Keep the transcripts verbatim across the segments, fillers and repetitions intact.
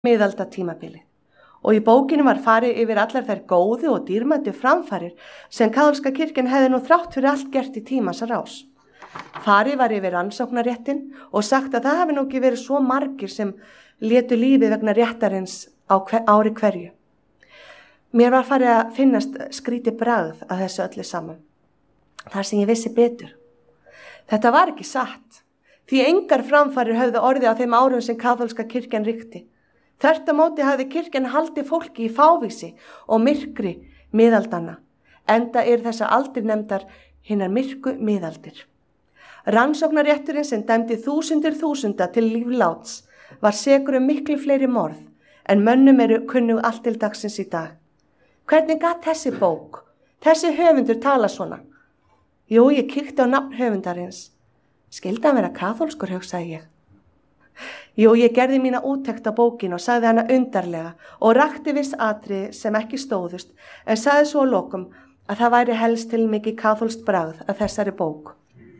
miðaldatímabilið og í bókinu var farið yfir allar þær góðu og dýrmætu framfarir sem kaþólska kirkjan hefði nú þrátt fyrir allt gert í tímans rás. Farið var yfir rannsóknarréttin og sagt að það hafi nú ekki verið svo margir sem létu lífið vegna réttarins á hver, ári hverju. Mér var farið að finnast skrítið bragð að þessu öllu saman, þar sem ég vissi betur. Þetta var ekki satt, því engar framfarir höfðu orðið á þeim árum sem kaþólska kirkjan ríkti. Þvert á móti hafði kirkjan haldið fólki í fávísi og myrkri miðaldanna, enda er þessa aldir nefndar hinnar myrku miðaldir. Rannsóknarrétturinn sem dæmdi þúsundir þúsunda til lífláts var sekur um miklu fleiri morð en mönnum eru kunnug allt til dagsins í dag. Hvernig gat þessi bók, þessi höfundur tala svona? Jú, ég kíkti á nafn höfundarins. Skyldi hann vera kaþólskur, hugsaði ég. Jú, ég gerði mína úttekt á bókinu og sagði hana undarlega og rakti viss atriði sem ekki stóðust, en sagði svo að lokum að það væri helst til mikið kaþólskt bragð að þessari bók.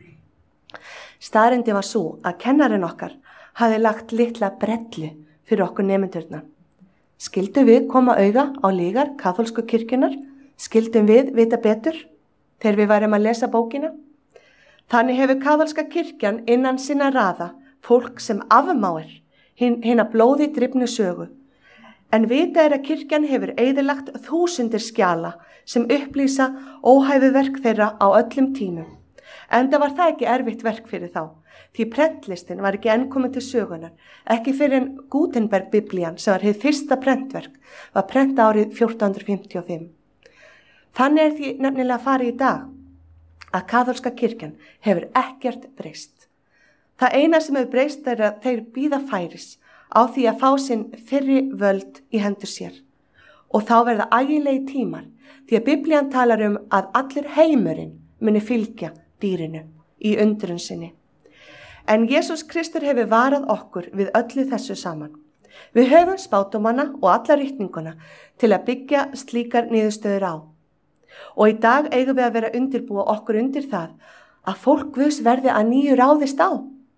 Staðreyndin var sú að kennarinn okkar hafði lagt litla brellu fyrir okkur nemendurna. Skildum við koma auga á lígar kaþólsku kirkjunar? Skildum við vita betur þegar við værum að lesa bókina? Þannig hefur kaþólska kirkjan innan sinna raða fólk sem afmáir hina blóði drifnu sögu. En vita er að kirkjan hefur eyðilagt þúsundir skjala sem upplýsa óhæfu verk þeirra á öllum tímum. Enda var það ekki erfitt verk fyrir þá, því prentlistin var ekki enn komin til sögunar, ekki fyrir en Gutenberg-biblían sem var hið fyrsta prentverk, var prenta árið fjórtán hundruð fimmtíu og fimm. Þannig er því nefnilega farið í dag að kaþólska kirkjan hefur ekkert breyst. Það eina sem hefur breyst er að þeir bíða færis á því að fá sinn fyrri völd í hendur sér. Og þá verða ægilegi tímar því að biblían talar um að allir heimurinn muni fylgja dýrinu í undrun sinni. En Jesús Kristur hefur varað okkur við öllu þessu saman. Við höfum spádómana og alla ritninguna til að byggja slíkar niðurstöður á. Og í dag eigum við að vera undirbúa okkur undir það að fólk Guðs verði að nýju ráðist á.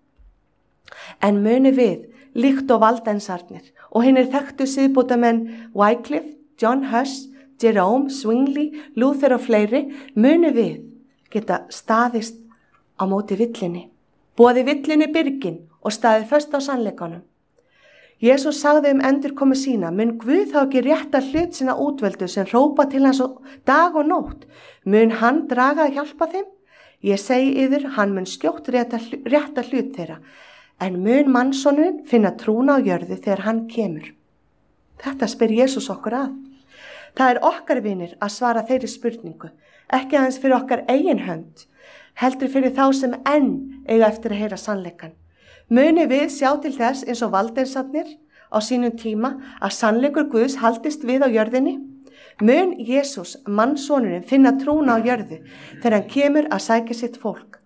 En muni við, líkt og valdensarnir og hinir þekktu siðbótamenn Wycliffe, John Huss, Jerome, Zwingli, Luther og fleiri, muni við geta staðist á móti villinni, boði villinni byrgin og staðið föst á sannleikanum. Jesús sagði um endurkomu sína, mun Guð þá ekki rétta hlut sína útvöldu sem hrópa til hans dag og nótt, mun hann draga að hjálpa þeim? Ég segi yður, hann mun skjótt rétta, rétta hlut þeirra, en mun mannsonurinn finna trúna á jörðu þegar hann kemur. Þetta spyr Jesús okkur að. Það er okkar vinir að svara þeirri spurningu, ekki aðeins fyrir okkar eigin hönd, heldur fyrir þá sem enn eiga eftir að heyra sannleikan. Muni við sjá til þess eins og valdensarnir á sínum tíma að sannleikur Guðs haldist við á jörðinni? Mun Jesús, mannsonurinn, finna trúna á jörðu þegar hann kemur að sækja sitt fólk?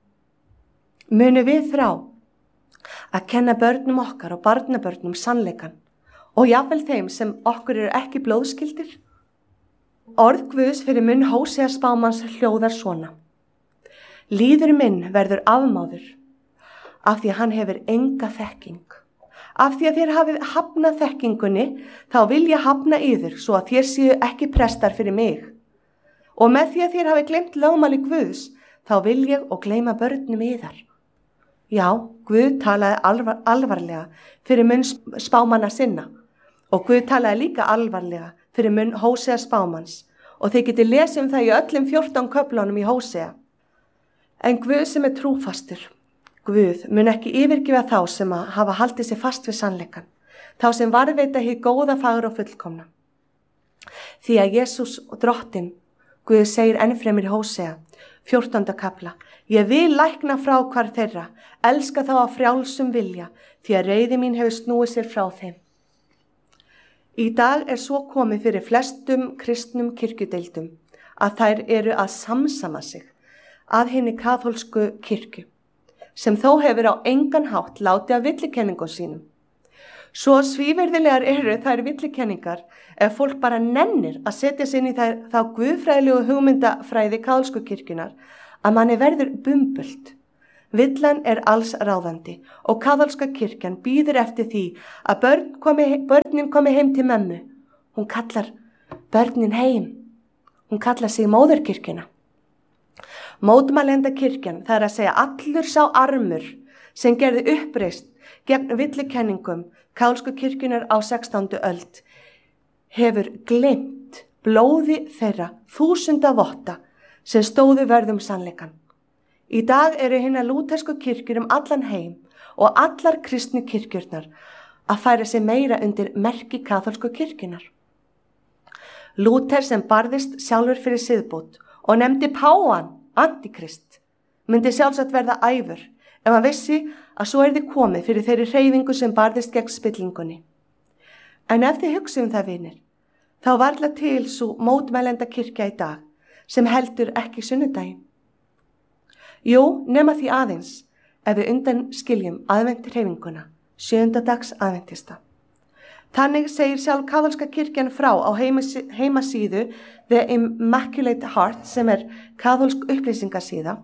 Muni við þrá að kenna börnum okkar og barnabörnum sannleikan og jafnvel þeim sem okkur eru ekki blóðskyldir? Orð Guðs fyrir munn Hósea spámanns hljóðar svona. Lýður minn verður afmáður af því að hann hefur enga þekking. Af því að þér hafið hafnað þekkingunni, þá vil ég hafna yður svo að þér séu ekki prestar fyrir mig. Og með því að þér hafið gleymt lögmáli Guðs, þá vil ég og gleyma börnum yðar. Já, Guð talaði alvar, alvarlega fyrir munn spámanna sinna og Guð talaði líka alvarlega fyrir munn Hósea spámanns og þið getið lesið um það í öllum fjórtán köflunum í Hósea. En Guð sem er trúfastur, Guð mun ekki yfirgefa þá sem að hafa haldið sér fast við sannleikan, þá sem varðveita hið góða, fagra og fullkomna. Því að Jesús og Drottinn, Guð segir ennfremur í Hósea, fjórtánda kafla, ég vil lækna frá hvar þeirra, elska þá að frjálsum vilja, því að reiði mín hefur snúið sér frá þeim. Í dag er svo komið fyrir flestum kristnum kirkjudeildum að þær eru að samsama sig að hinni kaþólsku kirkju, sem þó hefur á engan hátt látið af villikenningum sínum. Svo svívirðilegar eru þær villikenningar ef fólk bara nennir að setja sig inn í þær, þá guðfræðilegu hugmyndafræði kaþólsku kirkjunar að manni verður bumbult. Villan er alls ráðandi og kaþólska kirkjan býður eftir því að börn komi, börnin komi heim til mömmu. Hún kallar börnin heim. Hún kallar sig móðurkirkjuna. Mótmælenda kirkjan, það er að segja allur sá armur sem gerði uppreist gegn villukenningum kaþólsku kirkjunar á sextándu öld, hefur gleymt blóði þeirra þúsunda votta sem stóðu vörð um sannleikann. Í dag eru hinar lútersku kirkjur um allan heim og allar kristnu kirkjurnar að færa sig meira undir merki kaþólsku kirkjunar. Lúter sem barðist sjálfur fyrir siðbót og nefndi páfan antikrist myndi sjálfsagt verða æfur ef hann vissi að svo er þið komið fyrir þeirri hreyfingu sem barðist gegn spillingunni. En ef þið hugsum það, vinir, þá varla til svo mótmælenda kirkja í dag sem heldur ekki sunnudaginn. Jú, nema því aðeins ef við undan skiljum aðventuhreyfinguna, sjöundadags aðventista. Þannig segir sjálf kaþólska kirkjan frá á heimasíðu The Immaculate Heart sem er kaþólsk upplýsingasíða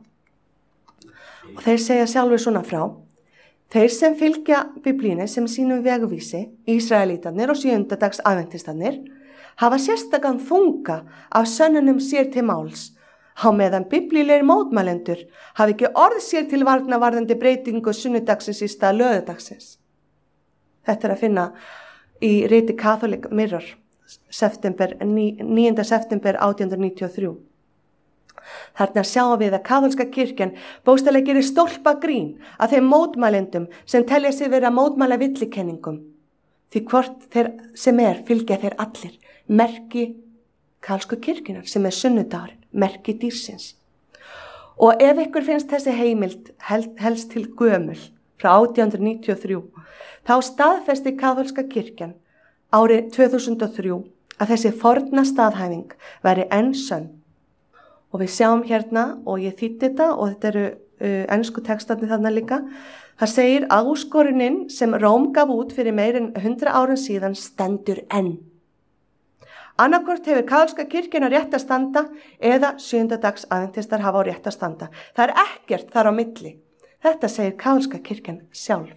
og þeir segja sjálfur svona frá: þeir sem fylgja biblíunni sem sínum vegvísi, Ísraelítarnir og sjöundadags aðventistarnir, hafa sérstakann þunga af sönnunum sér til máls, á meðan biblíulegir mótmælendur hafi ekki orð sér til varna varðandi breytingu sunnudagsins í stað lögadagsins. Þetta er að finna í riti Catholic Mirror, september, níunda september átján hundruð níutíu og þrjú. Þarna sjáum við að kaþólska kirkjan bókstaflega gerir stólpa grín að þeim mótmælendum sem telja sig vera mótmæla villikenningum. Því hvort þeir sem er fylgja þeir allir merki kaþólsku kirkjunar sem er sunnudagurinn, merki dýrsins. Og ef ykkur finnst þessi heimild helst til gömul frá átján hundruð níutíu og þrjú, þá staðfesti kaþólska kirkjan árið tvö þúsund og þrjú að þessi forna staðhæfing væri enn sönn. Og við sjáum hérna, og ég þýddi þetta, og þetta eru uh, ensku textarnir þarna líka, það segir að áskoruninn sem Róm gaf út fyrir meir en hundrað árum síðan stendur enn. Annarkvort hefur kaþólska kirkjuna rétt að standa eða sjöundadags aðventistar hafa á rétt að standa. Það er ekkert þar á milli. Þetta segir kaþólska kirkjan sjálf.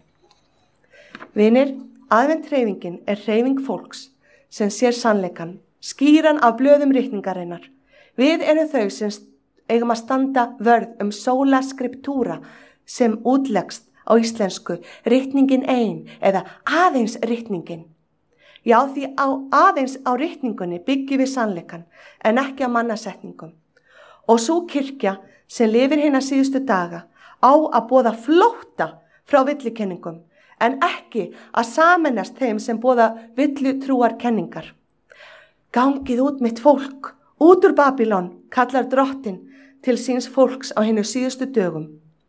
Vinir, aðventhreyfingin er hreyfing fólks sem sér sannleikan, skýran af blöðum ritningarinnar. Við erum þau sem eigum að standa vörð um sola scriptura sem útleggst á íslensku ritningin ein eða aðeins ritningin. Já, því á aðeins á ritningunni byggjum við sannleikan en ekki á mannasetningum. Og svo kirkja sem lifir hina síðustu daga á að boða flótta frá villikenningum en ekki að sameinast þeim sem boða villutrúar kenningar. Gangið út mitt fólk, út úr Babylon, kallar drottin til síns fólks á hinu síðustu dögum.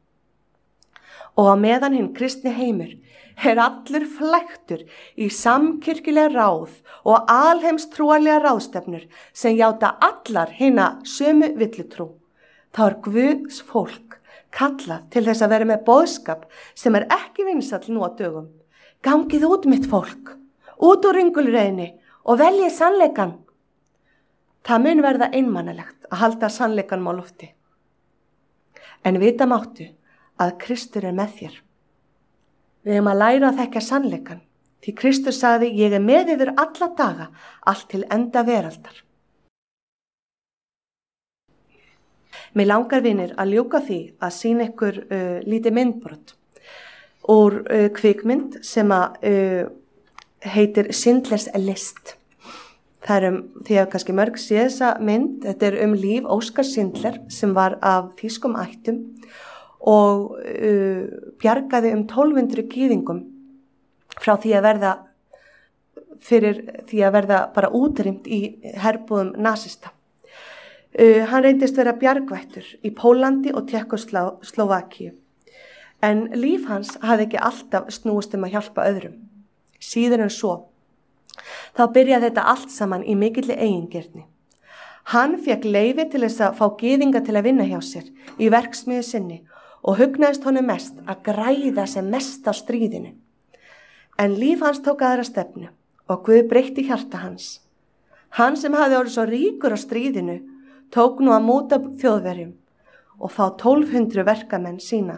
Og á meðan hinn kristni heimur er allur flæktur í samkirkjulega ráð og alheimstrúarlega ráðstefnur sem játa allar hina sömu villutrú. Þá er Guðs fólk kallað til þess að vera með boðskap sem er ekki vinsæll nú á dögum. Gangið út mitt fólk, út úr ringulreiðinni og veljið sannleikan. Það mun verða einmannalegt að halda sannleikanum á lofti. En vita máttu að Kristur er með þér. Við erum að læra að þekka sannleikan, því Kristur sagði: ég er með yður alla daga, allt til enda veraldar. Mér langar, vinir, að ljúka því að sýna ykkur uh, lítið myndbrot úr uh, kvikmynd sem að uh, heitir Schindlers List. Það er um, því að kannski mörg sé þessa mynd, þetta er um líf Óskar Schindler sem var af þýskum ættum og uh, bjargaði um tólf hundruð gyðingum frá því að verða fyrir því að verða bara útrýmt í herbúðum nasista. Uh, hann reyndist vera bjargvættur í Pólandi og Tékkóslóvakíu, en líf hans hafði ekki alltaf snúist um að hjálpa öðrum. Síður en svo. Þá byrjaði þetta allt saman í mikilli eigingirni. Hann fekk leyfi til þess að fá gyðinga til að vinna hjá sér í verksmiðju sinni og hugnaðist honum mest að græða sem mest á stríðinu. En líf hans tók aðra stefnu og Guð breytti hjarta hans. Hann sem hafði orðið svo ríkur á stríðinu tók nú að móta Þjóðverjum og fá tólf hundruð verkamenn sína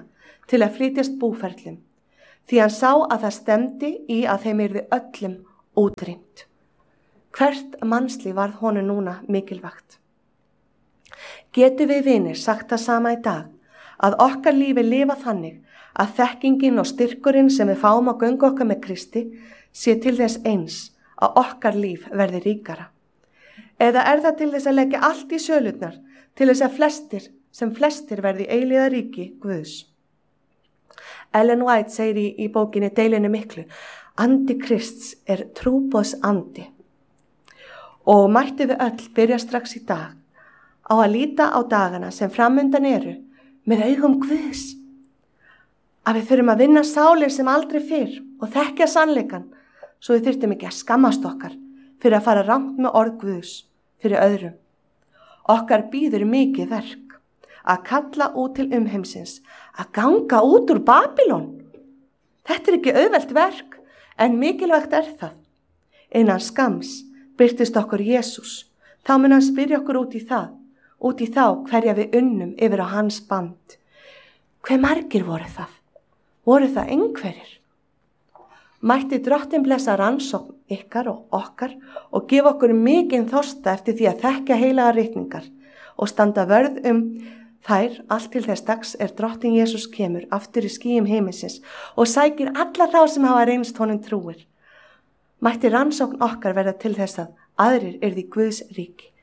til að flytjast búferlum, því hann sá að það stemdi í að þeim yrði öllum útrýmt. Hvert mannslíf varð honum núna mikilvægt. Getum við vinir sagt það sama í dag, að okkar lífi lifa þannig að þekkingin og styrkurinn sem við fáum á göngu okkar með Kristi sé til þess eins að okkar líf verði ríkara. Eða er það til þess að leggja allt í sölurnar til þess að flestir sem flestir verði eilíða ríki Guðs. Ellen White segir í, í bókinni Deilinu miklu, andi Krists er trúboðs andi. Og mætti við öll byrja strax í dag á að líta á dagana sem framundan eru með augum Guðs. Að við þurfum að vinna sálir sem aldrei fyrr og þekkja sannleikan svo við þurfum ekki að skammast okkar fyrir að fara rangt með orð Guðs fyrir öðrum. Okkar býður mikið verk að kalla út til umheimsins, að ganga út úr Babylon. Þetta er ekki auðvelt verk, en mikilvægt er það. Innan skams birtist okkur Jesús, þá mun hann spyrja okkur út í það, út í þá hverja við unnum yfir á hans band. Hve margir voru það? Voru það einhverjir? Mætti Drottinn blessa rannsókn ykkar og okkar og gefa okkur mikinn þorsta eftir því að þekkja heilaga ritningar og standa vörð um þær allt til þess dags er Drottinn Jesús kemur aftur í skýjum heiminsins og sækir alla þá sem hafa reynst honum trúir. Mætti rannsókn okkar verða til þess að aðrir yrði Guðs ríki.